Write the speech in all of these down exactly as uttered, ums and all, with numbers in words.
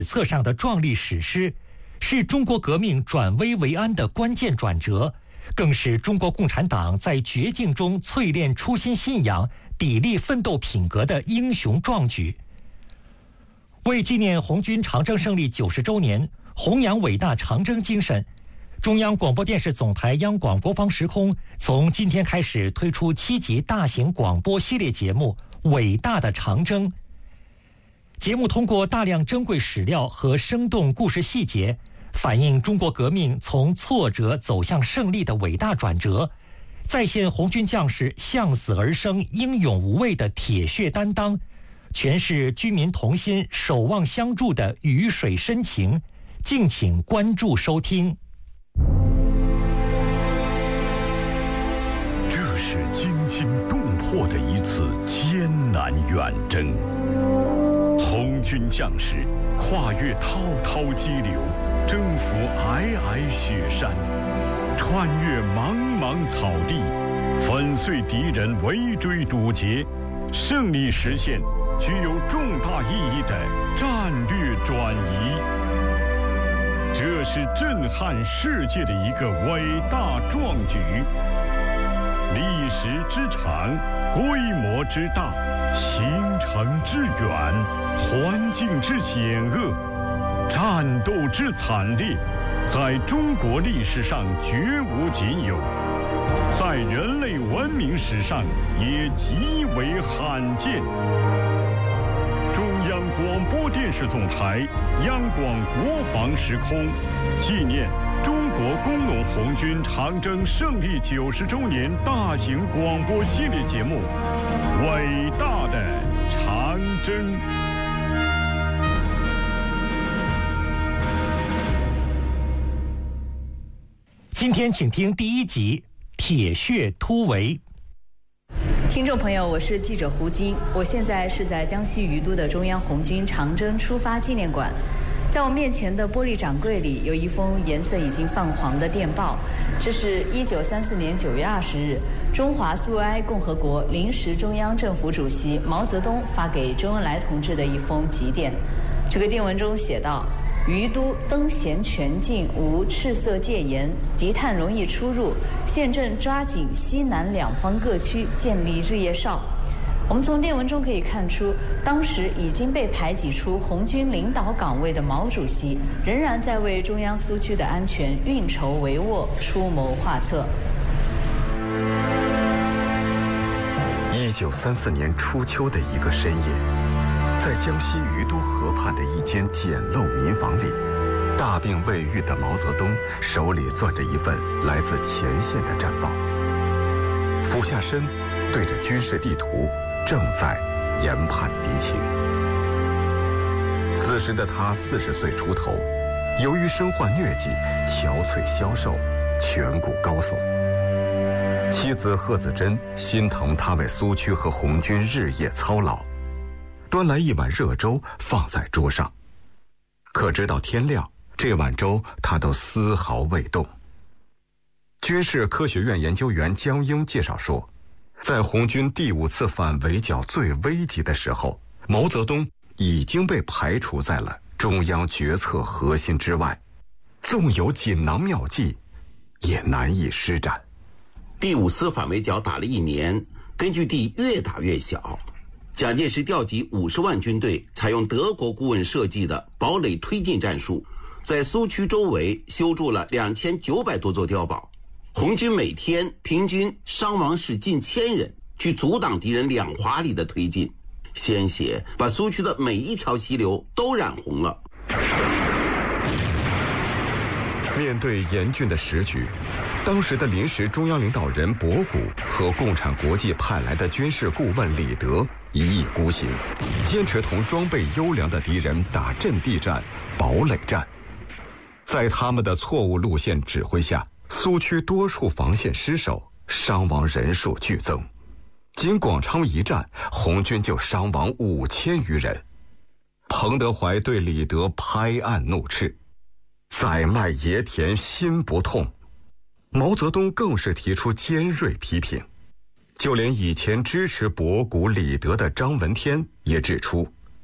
册上的壮丽史诗，是中国革命转危为安的关键转折，更是中国共产党在绝境中淬炼初心信仰、砥砺奋斗品格的英雄壮举。为纪念红军长征胜利九十周年，弘扬伟大长征精神，中央广播电视总台央广国防时空从今天开始推出七集大型广播系列节目《伟大的长征》。节目通过大量珍贵史料和生动故事细节，反映中国革命从挫折走向胜利的伟大转折，再现红军将士向死而生、英勇无畏的铁血担当，诠释军民同心、守望相助的鱼水深情。敬请关注收听。 这是惊心动魄的一次艰难远征。红军将士跨越滔滔激流，征服皑皑雪山，穿越茫茫草地，粉碎敌人围追堵截，胜利实现具有重大意义的战略转移。这是震撼世界的一个伟大壮举，历史之长，规模之大，行程之远，环境之险恶，战斗之惨烈，在中国历史上绝无仅有，在人类文明史上也极为罕见。中央广播电视总台央广国防时空纪念中国工农红军长征胜利九十周年大型广播系列节目《伟大的长征》。 今天请听第一集《铁血突围》。 听众朋友，我是记者胡晶，我现在是在江西于都的中央红军长征出发纪念馆。在我面前的玻璃掌柜里有一封颜色已经泛黄的电报，这是一九三四年九月二十日中华苏维埃共和国临时中央政府主席毛泽东发给周恩来同志的一封急电。这个电文中写道：于都灯弦全禁，无赤色戒严，敌探容易出入，现正抓紧西南两方各区建立日夜哨。我们从电文中可以看出，当时已经被排挤出红军领导岗位的毛主席，仍然在为中央苏区的安全运筹帷幄、出谋划策。 一九三四年初秋的一个深夜，在江西于都河畔的一间简陋民房里，大病未愈的毛泽东手里攥着一份来自前线的战报，俯下身对着军事地图，正在研判敌情。此时的他四十岁出头，由于身患疟疾，憔悴消瘦，颧骨高耸。妻子贺子珍心疼他为苏区和红军日夜操劳，端来一碗热粥放在桌上，可直到天亮，这碗粥他都丝毫未动。军事科学院研究员江英介绍说，在红军第五次反围剿最危急的时候，毛泽东已经被排除在了中央决策核心之外，纵有锦囊妙计，也难以施展。 第五次反围剿打了一年，根据地越打越小。蒋介石调集五十万军队，采用德国顾问设计的堡垒推进战术，在苏区周围修筑了两千九百多座碉堡。红军每天平均伤亡是近千人，去阻挡敌人两华里的推进，鲜血把苏区的每一条溪流都染红了。 面对严峻的时局，当时的临时中央领导人博古和共产国际派来的军事顾问李德一意孤行，坚持同装备优良的敌人打阵地战、堡垒战。在他们的错误路线指挥下，苏区多处防线失守，伤亡人数剧增。仅广昌一战，红军就伤亡五千余人。彭德怀对李德拍案怒斥：“宰卖野田心不痛。”毛泽东更是提出尖锐批评，就连以前支持博古、李德的张闻天也指出，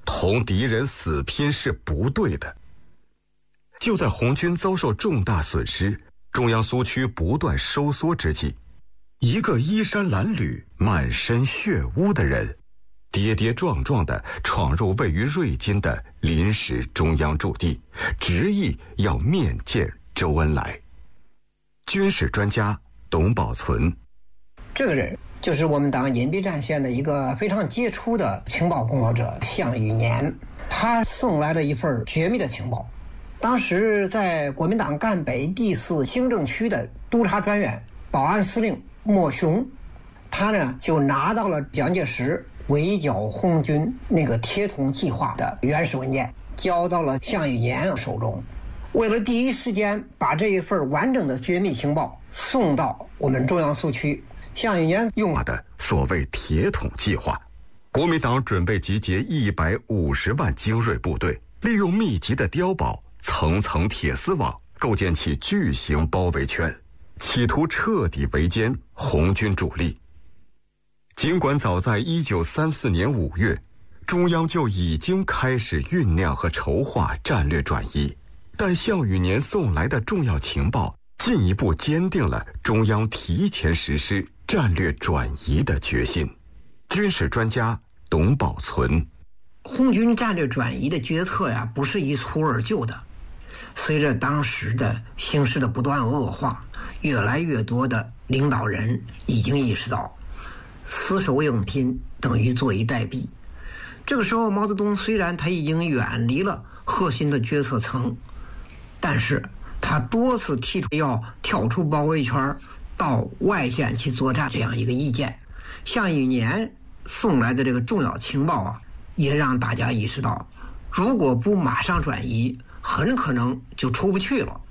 同敌人死拼是不对的。就在红军遭受重大损失，中央苏区不断收缩之际，一个衣衫褴褛、满身血污的人，跌跌撞撞地闯入位于瑞金的临时中央驻地，执意要面见周恩来。军事专家董宝存， 这个人就是我们党隐蔽战线的一个非常杰出的情报工作者项羽年，他送来了一份绝密的情报。当时在国民党赣北第四行政区的督察专员、保安司令莫雄，他呢就拿到了蒋介石围剿红军那个铁桶计划的原始文件，交到了项羽年手中。为了第一时间把这一份完整的绝密情报送到我们中央苏区，项羽年用的所谓铁桶计划，国民党准备集结一百五十万精锐部队，利用密集的碉堡、层层铁丝网，构建起巨型包围圈，企图彻底围歼红军主力。尽管早在一九三四年五月，中央就已经开始酝酿和筹划战略转移，但项羽年送来的重要情报进一步坚定了中央提前实施战略转移的决心。军事专家董宝存， 红军战略转移的决策呀，不是一蹴而就的。随着当时的形势的不断恶化，越来越多的领导人已经意识到，死守硬拼等于坐以待毙。这个时候，毛泽东虽然他已经远离了核心的决策层，但是他多次提出要跳出包围圈到外线去作战这样一个意见。项羽年送来的这个重要情报啊，也让大家意识到，如果不马上转移，很可能就出不去了。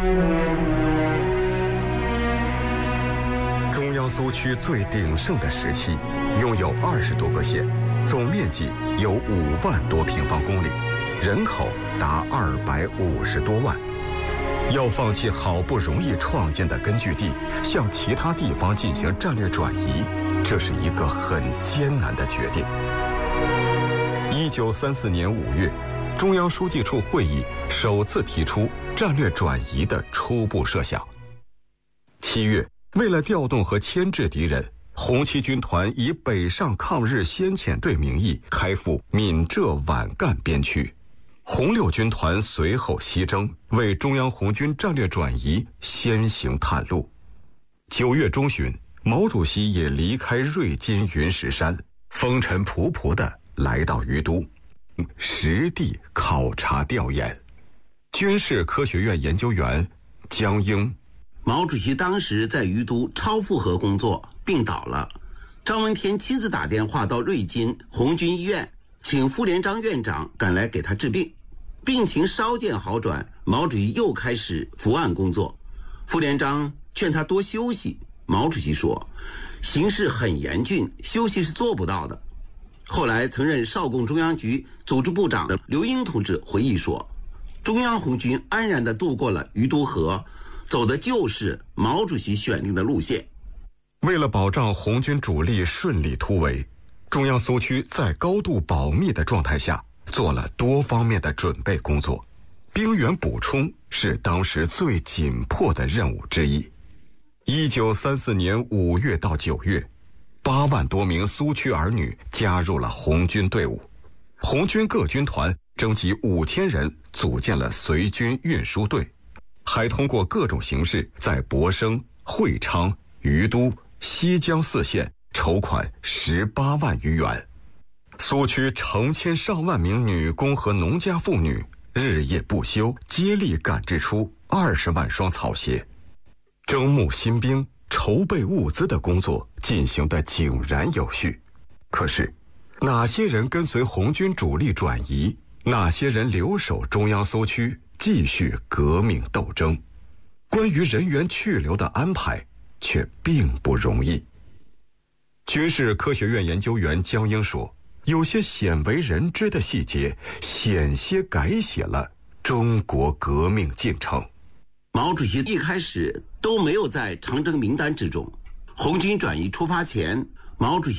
中央苏区最鼎盛的时期，拥有二十多个县，总面积有五万多平方公里，人口达二百五十多万。要放弃好不容易创建的根据地，向其他地方进行战略转移，这是一个很艰难的决定。一九三四年五月，中央书记处会议首次提出战略转移的初步设想。七月，为了调动和牵制敌人，红七军团以北上抗日先遣队名义开赴闽浙皖赣边区。红六军团随后西征，为中央红军战略转移先行探路。九月中旬，毛主席也离开瑞金云石山，风尘仆仆地来到于都，实地考察调研。军事科学院研究员江英， 毛主席当时在于都超负荷工作病倒了，张闻天亲自打电话到瑞金红军医院，请傅连璋院长赶来给他治病。病情稍见好转，毛主席又开始伏案工作。傅连璋劝他多休息，毛主席说，形势很严峻，休息是做不到的。后来曾任少共中央局组织部长的刘英同志回忆说，中央红军安然地渡过了于都河，走的就是毛主席选定的路线。 为了保障红军主力顺利突围，中央苏区在高度保密的状态下做了多方面的准备工作，兵员补充是当时最紧迫的任务之一。一九三四年五月到九月，八万多名苏区儿女加入了红军队伍，红军各军团征集五千人组建了随军运输队，还通过各种形式在博生、会昌、于都、西江四县筹款十八万余元。苏区成千上万名女工和农家妇女日夜不休，接力赶制出二十万双草鞋。征募新兵、筹备物资的工作进行得井然有序。可是，哪些人跟随红军主力转移，哪些人留守中央苏区继续革命斗争？关于人员去留的安排，却并不容易。军事科学院研究员江英说，有些鲜为人知的细节险些改写了中国革命进程。 毛主席一开始都没有在长征名单之中。红军转移出发前，毛主席